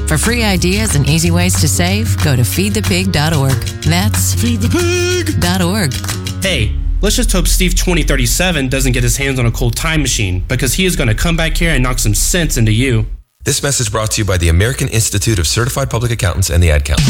For free ideas and easy ways to save, go to feedthepig.org. That's feedthepig.org. Hey, let's just hope Steve 2037 doesn't get his hands on a cold time machine, because he is going to come back here and knock some sense into you. This message brought to you by the American Institute of Certified Public Accountants and the Ad Council.